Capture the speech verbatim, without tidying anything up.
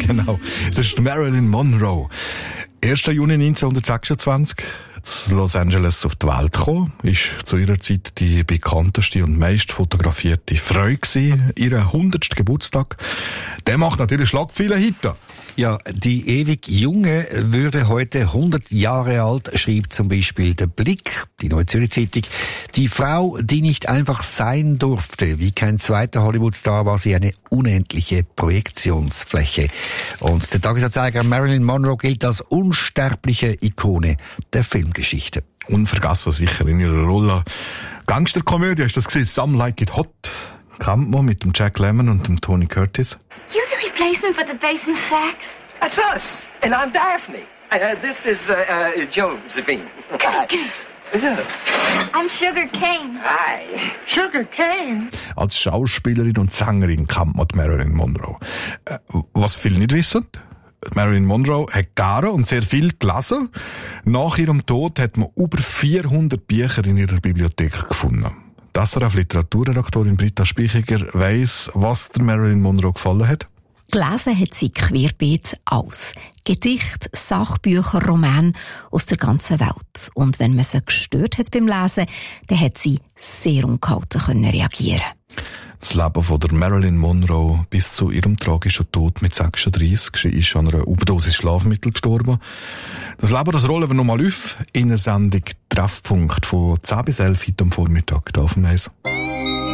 Genau, das ist Marilyn Monroe. erster Juni neunzehnhundertsechsundzwanzig in Los Angeles auf die Welt gekommen, ist zu ihrer Zeit die bekannteste und meist fotografierte Frau gewesen. Ihren hundertsten Geburtstag, der macht natürlich Schlagzeilen heute. Ja, die ewig Junge würde heute hundert Jahre alt, schrieb zum Beispiel der Blick, die Neue Zürcher Zeitung. Die Frau, die nicht einfach sein durfte. Wie kein zweiter Hollywood-Star war sie eine unendliche Projektionsfläche. Und der Tagesanzeiger Marilyn Monroe gilt als unsterbliche Ikone der Filmgeschichte. Unvergessen sicher in ihrer Rolle. Gangsterkomödie, hast du das gesehen? Some Like It Hot. Kennt man mit dem Jack Lemmon und dem Tony Curtis. You're the replacement for the bass and sax? That's us, and I'm Daphne. And uh, this is uh, uh, Josephine. Yeah. I'm Sugar Cane. Hi. Sugar Cane? Als Schauspielerin und Sängerin kennt man Marilyn Monroe. Äh, was viele nicht wissen, Marilyn Monroe hat gerne und sehr viel gelesen. Nach ihrem Tod hat man über vierhundert Bücher in ihrer Bibliothek gefunden. Das S R F-Literaturredaktorin Britta Spichiger weiss, was der Marilyn Monroe gefallen hat. Gelesen hat sie querbeet aus. Gedichte, Sachbücher, Romane aus der ganzen Welt. Und wenn man sie gestört hat beim Lesen, dann hat sie sehr ungehalten können reagieren. Das Leben von der Marilyn Monroe bis zu ihrem tragischen Tod mit sechsunddreissig. Sie ist an einer Überdosis Schlafmittel gestorben. Das Leben, das rollen wir nochmal auf in einer Sendung Treffpunkt von zehn bis elf heute am Vormittag. Da auf dem Eis.